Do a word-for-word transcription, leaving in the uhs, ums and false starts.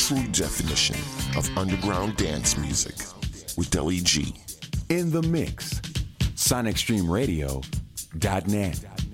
true definition of underground dance music with Deli G. In the mix. Sonic Stream Radio dot net.